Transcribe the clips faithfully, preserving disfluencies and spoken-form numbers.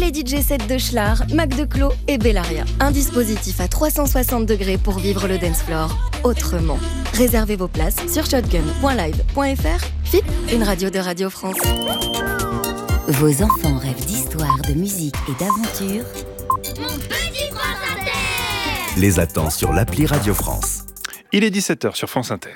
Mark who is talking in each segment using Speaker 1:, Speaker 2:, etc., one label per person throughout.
Speaker 1: les D J sets de Schlar, Mac de Clos et Bellaria. Un dispositif à trois cent soixante degrés pour vivre le dance floor autrement. Réservez vos places sur shotgun point live point f r. F I P, une radio de Radio France.
Speaker 2: Vos enfants rêvent d'histoire, de musique et d'aventure.
Speaker 3: Mon petit France Inter
Speaker 4: Les attend sur l'appli Radio France.
Speaker 5: Il est dix-sept heures sur France Inter.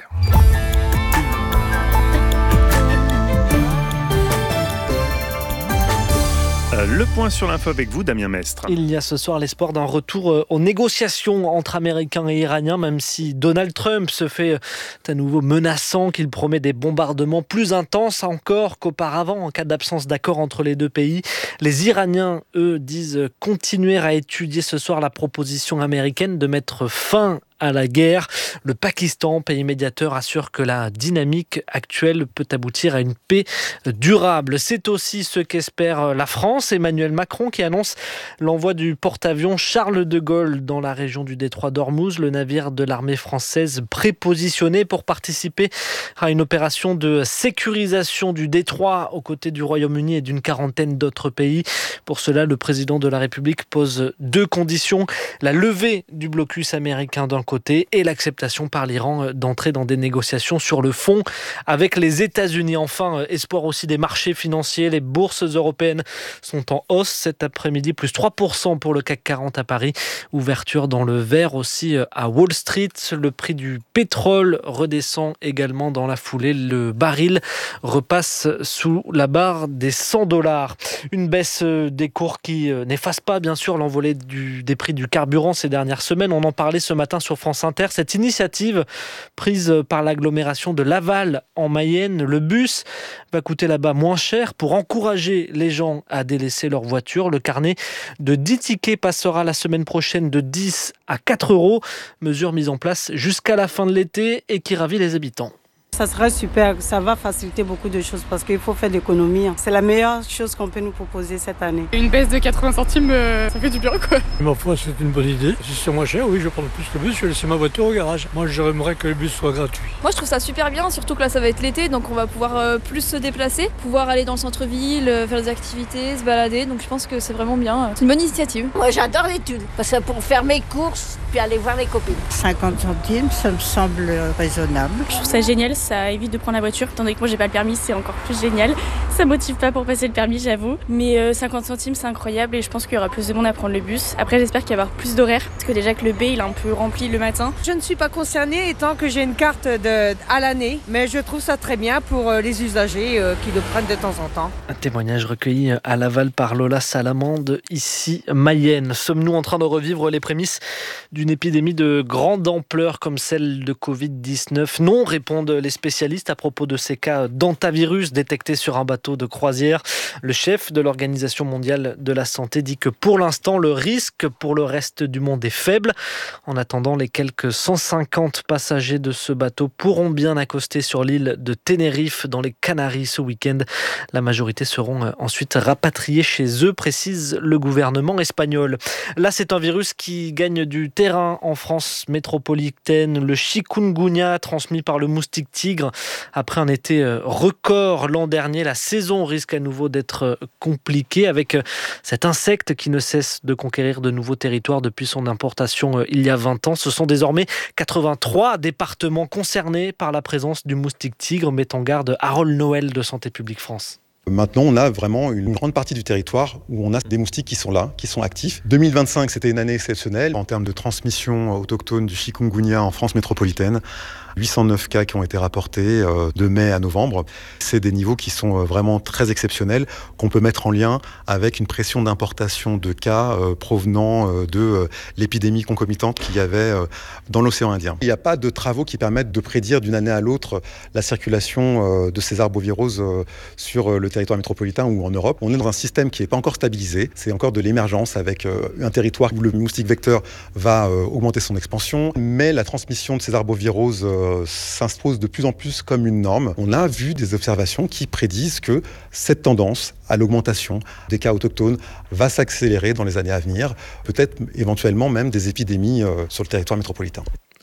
Speaker 5: Le point sur l'info avec vous, Damien Mestre.
Speaker 6: Il y a ce soir l'espoir d'un retour aux négociations entre Américains et Iraniens, même si Donald Trump se fait à nouveau menaçant, qu'il promet des bombardements plus intenses encore qu'auparavant en cas d'absence d'accord entre les deux pays. Les Iraniens, eux, disent continuer à étudier ce soir la proposition américaine de mettre fin à la guerre. Le Pakistan, pays médiateur, assure que la dynamique actuelle peut aboutir à une paix durable. C'est aussi ce qu'espère la France. Emmanuel Macron qui annonce l'envoi du porte-avions Charles de Gaulle dans la région du détroit d'Ormuz, le navire de l'armée française prépositionné pour participer à une opération de sécurisation du détroit aux côtés du Royaume-Uni et d'une quarantaine d'autres pays. Pour cela, le président de la République pose deux conditions: la levée du blocus américain d'un côté et l'acceptation par l'Iran d'entrer dans des négociations sur le fond avec les États-Unis. Enfin, espoir aussi des marchés financiers. Les bourses européennes sont en hausse cet après-midi, plus trois pour cent pour le C A C quarante à Paris. Ouverture dans le vert aussi à Wall Street. Le prix du pétrole redescend également dans la foulée. Le baril repasse sous la barre des cent dollars. Une baisse des cours qui n'efface pas bien sûr l'envolée du, des prix du carburant ces dernières semaines. On en parlait ce matin sur France Inter. Cette initiative prise par l'agglomération de Laval en Mayenne, le bus va coûter là-bas moins cher pour encourager les gens à délaisser leur voiture. Le carnet de dix tickets passera la semaine prochaine de dix à quatre euros. Mesure mise en place jusqu'à la fin de l'été et qui ravit les habitants.
Speaker 7: Ça serait super, ça va faciliter beaucoup de choses parce qu'il faut faire d'économie. C'est la meilleure chose qu'on peut nous proposer cette année.
Speaker 8: Une baisse de quatre-vingts centimes, euh, ça fait du bien quoi.
Speaker 9: Ma foi, c'est une bonne idée. Si c'est moins cher, oui, je vais prendre plus le bus, je vais laisser ma voiture au garage. Moi, j'aimerais que le bus soit gratuit.
Speaker 10: Moi, je trouve ça super bien, surtout que là, ça va être l'été, donc on va pouvoir euh, plus se déplacer, pouvoir aller dans le centre-ville, euh, faire des activités, se balader. Donc je pense que c'est vraiment bien. C'est une bonne initiative.
Speaker 11: Moi, j'adore les thunes, parce que pour faire mes courses, puis aller voir les copines.
Speaker 7: cinquante centimes, ça me semble raisonnable.
Speaker 8: Je trouve ça génial, ça évite de prendre la voiture. Étant donné que moi j'ai pas le permis, c'est encore plus génial. Ça motive pas pour passer le permis, j'avoue. Mais euh, cinquante centimes, c'est incroyable et je pense qu'il y aura plus de monde à prendre le bus. Après, j'espère qu'il va y avoir plus d'horaires parce que déjà que le B, il est un peu rempli le matin.
Speaker 12: Je ne suis pas concernée étant que j'ai une carte de, à l'année, mais je trouve ça très bien pour les usagers euh, qui le prennent de temps en temps.
Speaker 6: Un témoignage recueilli à Laval par Lola Salamande, ici Mayenne. Sommes-nous en train de revivre les prémices d'une épidémie de grande ampleur comme celle de covid dix-neuf? Non, répondent les spécialistes à propos de ces cas d'hantavirus détectés sur un bateau de croisière. Le chef de l'Organisation mondiale de la santé dit que pour l'instant, le risque pour le reste du monde est faible. En attendant, les quelques cent cinquante passagers de ce bateau pourront bien accoster sur l'île de Tenerife dans les Canaries ce week-end. La majorité seront ensuite rapatriés chez eux, précise le gouvernement espagnol. Là, c'est un virus qui gagne du terrain en France métropolitaine. Le chikungunya transmis par le moustique tigre. Après un été record l'an dernier, la saison risque à nouveau d'être compliquée avec cet insecte qui ne cesse de conquérir de nouveaux territoires depuis son importation il y a vingt ans. Ce sont désormais quatre-vingt-trois départements concernés par la présence du moustique tigre, met en garde Harold Noël de Santé publique France.
Speaker 13: Maintenant, on a vraiment une grande partie du territoire où on a des moustiques qui sont là, qui sont actifs. deux mille vingt-cinq, c'était une année exceptionnelle en termes de transmission autochtone du chikungunya en France métropolitaine. huit cent neuf cas qui ont été rapportés de mai à novembre. C'est des niveaux qui sont vraiment très exceptionnels, qu'on peut mettre en lien avec une pression d'importation de cas provenant de l'épidémie concomitante qu'il y avait dans l'océan Indien. Il n'y a pas de travaux qui permettent de prédire d'une année à l'autre la circulation de ces arboviroses sur le territoire métropolitain ou en Europe. On est dans un système qui n'est pas encore stabilisé. C'est encore de l'émergence avec un territoire où le moustique vecteur va augmenter son expansion, mais la transmission de ces arboviroses s'impose de plus en plus comme une norme. On a vu des observations qui prédisent que cette tendance à l'augmentation des cas autochtones va s'accélérer dans les années à venir, peut-être éventuellement même des épidémies sur le territoire métropolitain.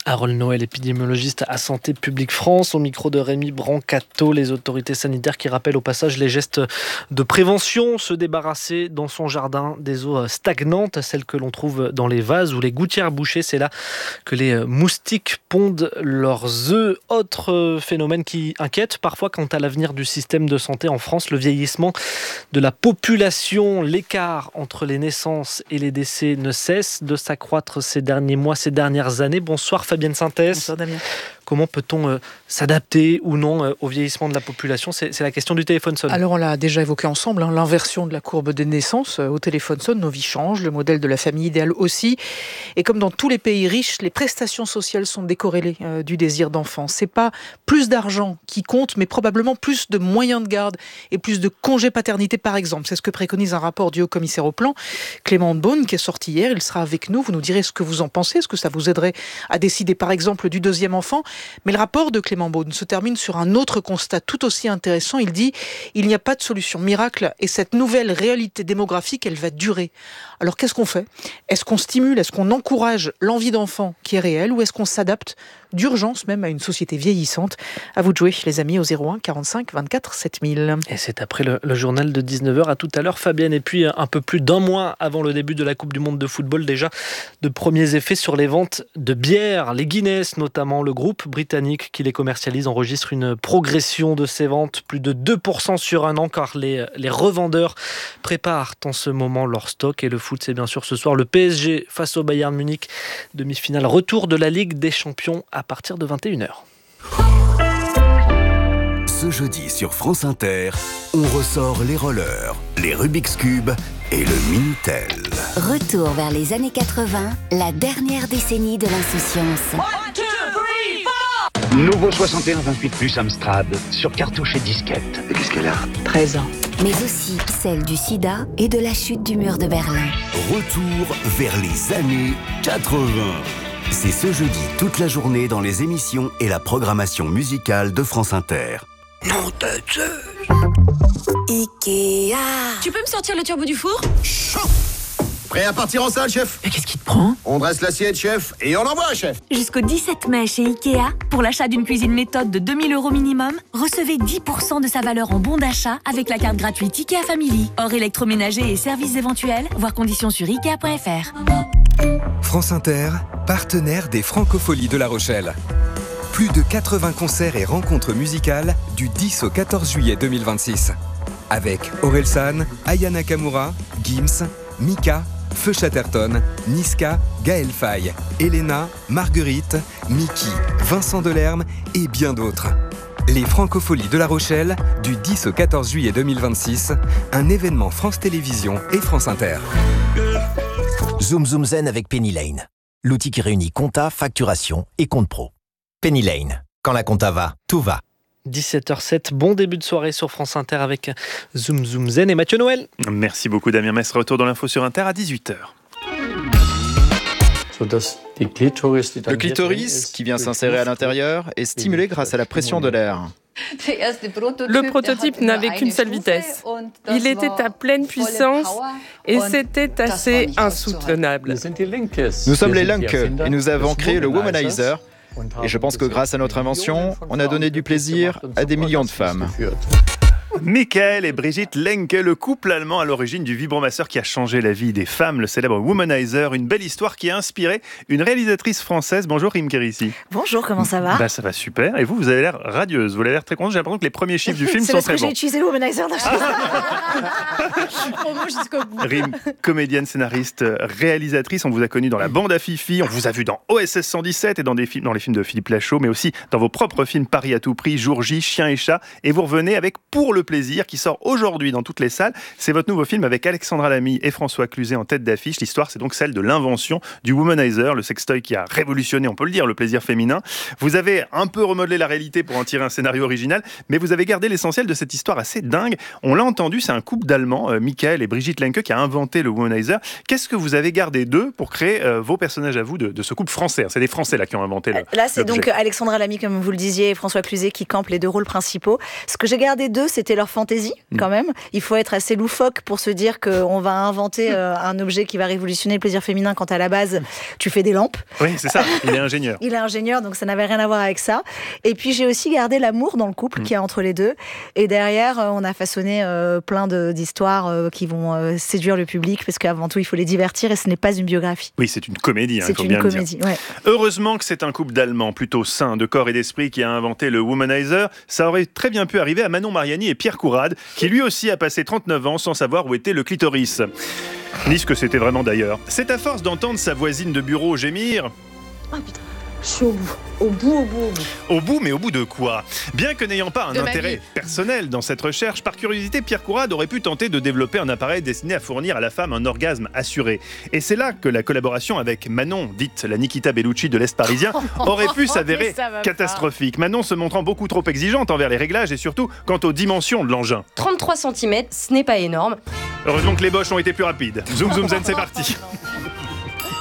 Speaker 6: Harold Noël, épidémiologiste à Santé publique France, au micro de Rémi Brancato. Les autorités sanitaires qui rappellent au passage les gestes de prévention, se débarrasser dans son jardin des eaux stagnantes, celles que l'on trouve dans les vases ou les gouttières bouchées. C'est là que les moustiques pondent leurs œufs. Autre phénomène qui inquiète parfois quant à l'avenir du système de santé en France, le vieillissement de la population. L'écart entre les naissances et les décès ne cesse de s'accroître ces derniers mois, ces dernières années. Bonsoir Fabienne Sintès.
Speaker 14: Bonsoir Damien.
Speaker 6: Comment peut-on euh, s'adapter ou non euh, au vieillissement de la population ? c'est, c'est la question du téléphone sonne.
Speaker 14: Alors on l'a déjà évoqué ensemble, hein, l'inversion de la courbe des naissances. Au téléphone sonne, nos vies changent, le modèle de la famille idéale aussi. Et comme dans tous les pays riches, les prestations sociales sont décorrélées euh, du désir d'enfant. C'est pas plus d'argent qui compte, mais probablement plus de moyens de garde et plus de congés paternité par exemple. C'est ce que préconise un rapport du haut-commissaire au plan, Clément Beaune, qui est sorti hier. Il sera avec nous. Vous nous direz ce que vous en pensez. Est-ce que ça vous aiderait à décider par exemple du deuxième enfant ? Mais le rapport de Clément Beaune se termine sur un autre constat tout aussi intéressant. Il dit « Il n'y a pas de solution miracle et cette nouvelle réalité démographique, elle va durer. » Alors qu'est-ce qu'on fait ? Est-ce qu'on stimule, est-ce qu'on encourage l'envie d'enfant qui est réelle ou est-ce qu'on s'adapte d'urgence même à une société vieillissante ? À vous de jouer les amis au zéro un quarante-cinq vingt-quatre sept mille.
Speaker 6: Et c'est après le, le journal de dix-neuf heures. À tout à l'heure Fabienne. Et puis un peu plus d'un mois avant le début de la Coupe du Monde de football, déjà de premiers effets sur les ventes de bière. Les Guinness notamment, le groupe britannique qui les commercialise enregistre une progression de ses ventes, plus de deux pour cent sur un an, car les, les revendeurs préparent en ce moment leur stock. Et le foot, c'est bien sûr ce soir le P S G face au Bayern Munich, demi-finale retour de la Ligue des Champions à partir de vingt et une heures.
Speaker 4: Ce jeudi sur France Inter, on ressort les rollers, les Rubik's Cube et le Minitel.
Speaker 2: Retour vers les années quatre-vingts, la dernière décennie de l'insouciance.
Speaker 15: Nouveau soixante et un vingt-huit plus Amstrad, sur cartouche et disquette.
Speaker 4: Et qu'est-ce qu'elle a ?
Speaker 14: treize ans.
Speaker 2: Mais aussi celle du sida et de la chute du mur de Berlin.
Speaker 4: Retour vers les années quatre-vingts. C'est ce jeudi toute la journée dans les émissions et la programmation musicale de France Inter.
Speaker 3: Non de Zeus.
Speaker 16: Ikea. Tu peux me sortir le turbo du four ?
Speaker 17: Chaud. Prêt à partir en salle, chef ?
Speaker 16: Mais qu'est-ce qui te prend ?
Speaker 17: On dresse l'assiette, chef, et on envoie, chef.
Speaker 16: Jusqu'au dix-sept mai chez Ikea, pour l'achat d'une cuisine méthode de deux mille euros minimum, recevez dix pour cent de sa valeur en bon d'achat avec la carte gratuite Ikea Family. Hors électroménager et services éventuels, voir conditions sur ikea point f r.
Speaker 18: France Inter, partenaire des Francopholies de La Rochelle. Plus de quatre-vingts concerts et rencontres musicales du dix au quatorze juillet deux mille vingt-six. Avec Orelsan, Aya Nakamura, Gims, Mika, Feu Chatterton, Niska, Gaël Faye, Elena, Marguerite, Mickey, Vincent Delerme et bien d'autres. Les Francopholies de La Rochelle, du dix au quatorze juillet deux mille vingt-six, un événement France Télévisions et France Inter.
Speaker 19: Zoom Zoom Zen avec Penny Lane, l'outil qui réunit compta, facturation et compte pro. Penny Lane, quand la compta va, tout va.
Speaker 6: dix-sept heures sept, bon début de soirée sur France Inter avec Zoom Zoom Zen et Mathieu Noël.
Speaker 5: Merci beaucoup Damien Mestre, retour dans l'info sur Inter à dix-huit heures.
Speaker 20: Le clitoris, qui vient s'insérer à l'intérieur, est stimulé grâce à la pression de l'air.
Speaker 21: Le prototype n'avait qu'une seule vitesse. Il était à pleine puissance et c'était assez insoutenable.
Speaker 20: Nous sommes les Lunke et nous avons créé le Womanizer. Et je pense que grâce à notre invention, on a donné du plaisir à des millions de femmes.
Speaker 5: Michael et Brigitte Lenke, le couple allemand à l'origine du vibromasseur qui a changé la vie des femmes, le célèbre Womanizer, une belle histoire qui a inspiré une réalisatrice française. Bonjour Rim Kérissi.
Speaker 22: Bonjour, comment ça va ?
Speaker 5: Bah, ça va super. Et vous, vous avez l'air radieuse, vous avez l'air très contente. J'ai l'impression que les premiers chiffres du film sont très bons.
Speaker 22: C'est parce que j'ai utilisé le Womanizer.
Speaker 5: Rim, comédienne, scénariste, réalisatrice, on vous a connu dans La Bande à Fifi, on vous a vu dans O S S cent dix-sept et dans, des films, dans les films de Philippe Lachaud, mais aussi dans vos propres films Paris à tout prix, Jour J, Chien et Chat. Et vous revenez avec Pour le plaisir, qui sort aujourd'hui dans toutes les salles. C'est votre nouveau film avec Alexandra Lamy et François Cluzet en tête d'affiche. L'histoire, c'est donc celle de l'invention du Womanizer, le sextoy qui a révolutionné, on peut le dire, le plaisir féminin. Vous avez un peu remodelé la réalité pour en tirer un scénario original, mais vous avez gardé l'essentiel de cette histoire assez dingue. On l'a entendu, c'est un couple d'Allemands, euh, Michael et Brigitte Lenke, qui a inventé le Womanizer. Qu'est-ce que vous avez gardé d'eux pour créer euh, vos personnages à vous de, de ce couple français ? C'est des Français là qui ont inventé le
Speaker 22: Là, c'est
Speaker 5: l'objet.
Speaker 22: Donc Alexandra Lamy, comme vous le disiez, et François Cluzet qui campent les deux rôles principaux. Ce que j'ai gardé d'eux, c'était leur
Speaker 1: leur fantaisie quand même. Il faut être assez loufoque pour se dire qu'on va inventer euh, un objet qui va révolutionner le plaisir féminin quand à la base tu fais des lampes.
Speaker 5: Oui, c'est ça, il est ingénieur.
Speaker 1: Il est ingénieur, donc ça n'avait rien à voir avec ça. Et puis j'ai aussi gardé l'amour dans le couple mmh. qu'il y a entre les deux. Et derrière, on a façonné euh, plein de, d'histoires euh, qui vont euh, séduire le public, parce qu'avant tout, il faut les divertir et ce n'est pas une biographie.
Speaker 5: Oui, c'est une comédie, hein,
Speaker 1: c'est
Speaker 5: il faut
Speaker 1: une
Speaker 5: bien
Speaker 1: comédie,
Speaker 5: le dire.
Speaker 1: Ouais.
Speaker 5: Heureusement que c'est un couple d'Allemands plutôt sains de corps et d'esprit qui a inventé le Womanizer. Ça aurait très bien pu arriver à Manon Mariani et Pierre Courade, qui lui aussi a passé trente-neuf ans sans savoir où était le clitoris. Ni ce que c'était vraiment d'ailleurs. C'est à force d'entendre sa voisine de bureau gémir.
Speaker 1: Ah putain, je suis au bout. Au bout, au bout, au bout.
Speaker 5: Au bout, mais au bout de quoi ? Bien que n'ayant pas un
Speaker 21: De
Speaker 5: intérêt personnel dans cette recherche, par curiosité, Pierre Courade aurait pu tenter de développer un appareil destiné à fournir à la femme un orgasme assuré. Et c'est là que la collaboration avec Manon, dite la Nikita Bellucci de l'Est parisien, aurait pu s'avérer catastrophique. Manon se montrant beaucoup trop exigeante envers les réglages et surtout quant aux dimensions de l'engin.
Speaker 22: trente-trois centimètres, ce n'est pas énorme.
Speaker 5: Heureusement que les Bosch ont été plus rapides. Zoom Zoom Zen, c'est parti.